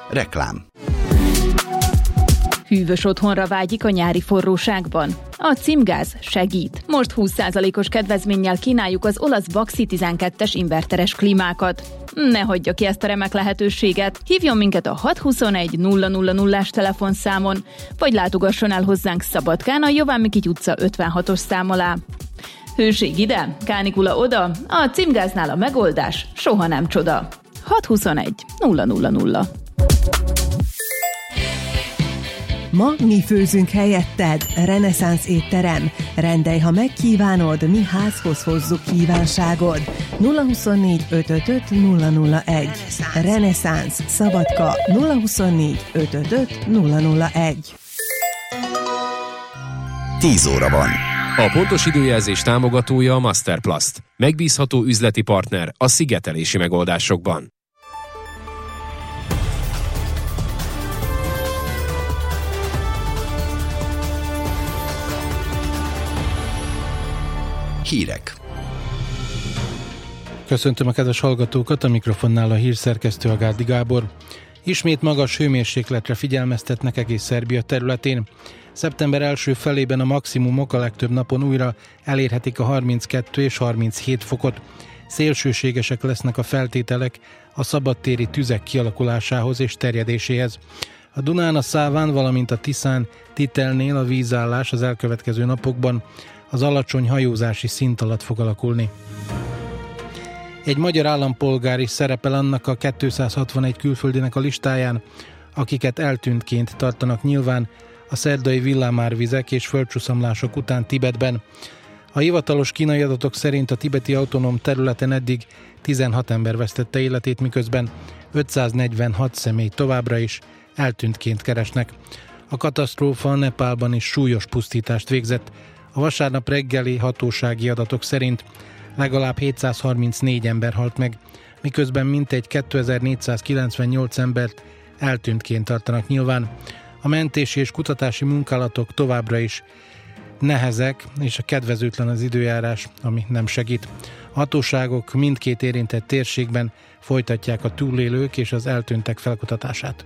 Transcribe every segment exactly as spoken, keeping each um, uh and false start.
Reklám. Hűvös otthonra vágyik a nyári forróságban? A Címgáz segít. Most húsz százalékos kedvezménnyel kínáljuk az olasz Baxi tizenkettes inverteres klímákat. Ne hagyja ki ezt a remek lehetőséget. Hívjon minket a hat huszonegy nulla nulla nullás telefonszámon, vagy látogasson el hozzánk Szabadkán a Jován Mikity utca ötvenhatos szám alá. Hőség ide, kánikula oda, a Címgáznál a megoldás soha nem csoda. hat huszonegy nulla nulla nulla. Ma mi főzünk helyetted. Reneszánsz étterem. Rendelj, ha megkívánod, mi házhoz hozzuk kívánságod. nulla huszonnégy ötvenöt nulla nulla egy. Reneszánsz Szabadka nulla huszonnégy ötvenöt nulla nulla egy. tíz óra van. A pontos időjelzés támogatója a Masterplast. Megbízható üzleti partner a szigetelési megoldásokban. Hírek. Köszöntöm a kedves hallgatókat, a mikrofonnál a hírszerkesztő Agárdi Gábor. Ismét magas hőmérsékletre figyelmeztetnek egész Szerbia területén. Szeptember első felében a maximumok a legtöbb napon újra elérhetik a harminckettő és harminchét fokot. Szélsőségesek lesznek a feltételek a szabadtéri tüzek kialakulásához és terjedéséhez. A Dunán, a Száván, valamint a Tiszán, Titelnél a vízállás az elkövetkező napokban az alacsony hajózási szint alatt fog alakulni. Egy magyar állampolgár is szerepel annak a kétszázhatvanegy külföldinek a listáján, akiket eltűntként tartanak nyilván a szerdai villámárvizek és földcsuszamlások után Tibetben. A hivatalos kínai adatok szerint a tibeti autonóm területen eddig tizenhat ember vesztette életét, miközben ötszáznegyvenhat személy továbbra is eltűntként keresnek. A katasztrófa Nepálban is súlyos pusztítást végzett. A vasárnap reggeli hatósági adatok szerint legalább hétszázharmincnégy ember halt meg, miközben mintegy kétezer-négyszázkilencvennyolc embert eltűntként tartanak nyilván. A mentési és kutatási munkálatok továbbra is nehezek, és a kedvezőtlen az időjárás, ami nem segít. A hatóságok mindkét érintett térségben folytatják a túlélők és az eltűntek felkutatását.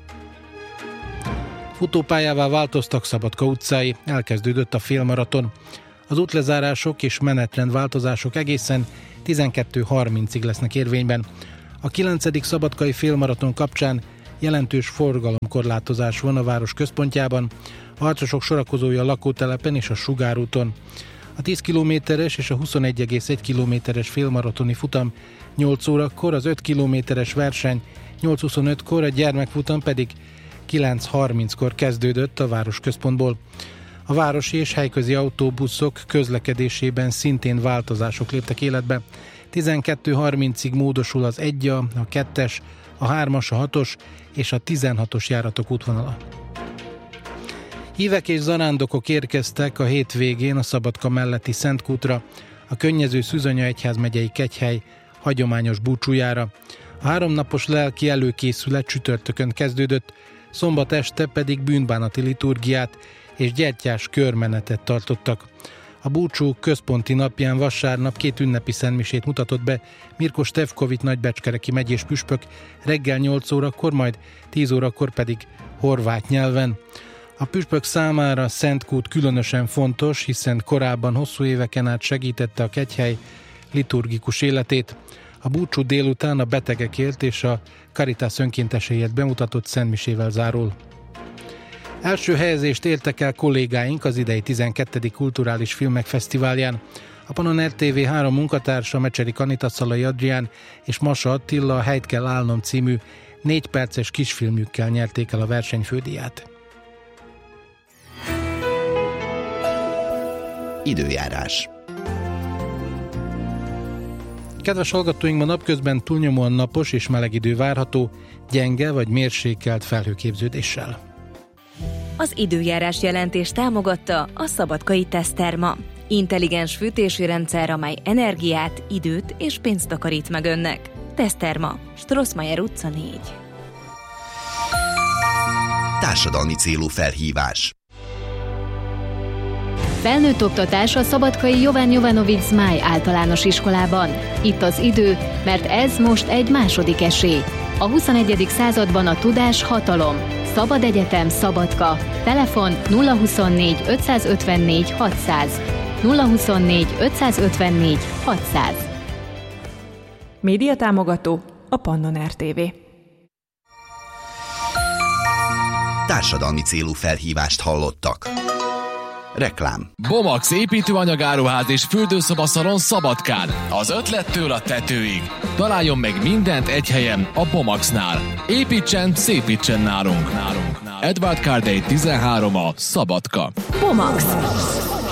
Futópályává változtak Szabadka utcái, elkezdődött a félmaraton. Az útlezárások és menetrendváltozások egészen tizenkettő harmincig lesznek érvényben. A kilencedik szabadkai félmaraton kapcsán jelentős forgalomkorlátozás van a város központjában, a harcosok sorakozója a lakótelepen és a Sugárúton. A tíz kilométeres és a huszonegy egész egy kilométeres félmaratoni futam nyolc órakor, az öt kilométeres verseny nyolc huszonötkor, a gyermekfutam pedig kilenc harminckor kezdődött a városközpontból. A városi és helyközi autóbuszok közlekedésében szintén változások léptek életbe. tizenkettő harmincig módosul az egy, a kettes, a hármas, a hatos és a tizenhatos járatok útvonala. Hívek és zarándokok érkeztek a hétvégén a Szabadka melletti Szentkútra, a könnyező Szűzanya egyházmegyei Kegyhely hagyományos búcsújára. A háromnapos lelki előkészület csütörtökön kezdődött, szombat este pedig bűnbánati liturgiát és gyertyás körmenetet tartottak. A búcsú központi napján vasárnap két ünnepi szentmisét mutatott be Mirko Stefkovics nagybecskereki megyés püspök reggel nyolc órakor, majd tíz órakor pedig horvát nyelven. A püspök számára Szentkút különösen fontos, hiszen korábban hosszú éveken át segítette a Kegyhely liturgikus életét. A búcsú délután a betegekért és a Caritas önkénteseiért bemutatott szentmisével zárul. Első helyezést értek el kollégáink az idei tizenkettedik Kulturális Filmek Fesztiválján. A Panon er té vé három munkatársa, Mecserik Anita, Szalai Adrián és Massa Attila a Helyt kell állnom című négy perces kisfilmjükkel nyerték el a verseny fődíját. Időjárás. Kedves hallgatóinkban napközben túlnyomóan napos és meleg idő várható, gyenge vagy mérsékelt felhőképződéssel. Az időjárás jelentés támogatta a Szabadkai Teszterma. Intelligens fűtési rendszer, amely energiát, időt és pénzt takarít meg önnek. Teszterma, Strossmayer utca négy. Társadalmi célú felhívás. Felnőtt oktatás a szabadkai Jovan Jovanovics Zmáj általános iskolában. Itt az idő, mert ez most egy második esély. A huszonegyedik században a tudás hatalom. Szabad Egyetem Szabadka. Telefon nulla huszonnégy ötszázötvennégy hatszáz. nulla huszonnégy ötszázötvennégy hatszáz. Média támogató a Pannon er té vé. Társadalmi célú felhívást hallottak. Reklám. Bomax építőanyagáruház és fürdőszobaszalon Szabadkán. Az ötlettől a tetőig. Találjon meg mindent egy helyen a Bomaxnál. Építsen, szépítsen nálunk. nálunk. Edward Cardey tizenhárom a Szabadka. Bomax.